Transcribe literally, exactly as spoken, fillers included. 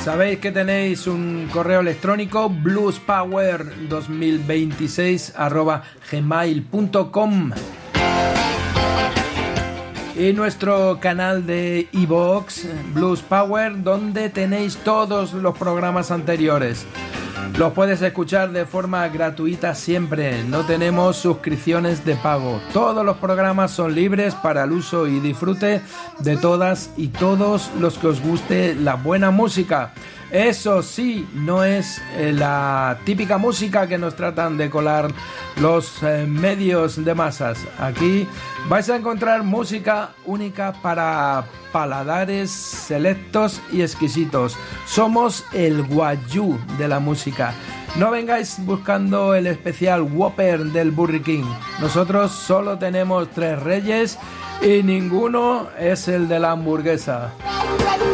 Sabéis que tenéis un correo electrónico bluespower dos mil veintiséis arroba gmail punto com y nuestro canal de iVoox Blues Power, donde tenéis todos los programas anteriores. Los puedes escuchar de forma gratuita siempre, no tenemos suscripciones de pago. Todos los programas son libres para el uso y disfrute de todas y todos los que os guste la buena música. Eso sí, no es eh, la típica música que nos tratan de colar los eh, medios de masas. Aquí vais a encontrar música única para paladares selectos y exquisitos. Somos el guayú de la música. No vengáis buscando el especial Whopper del Burger King. Nosotros solo tenemos tres reyes y ninguno es el de la hamburguesa.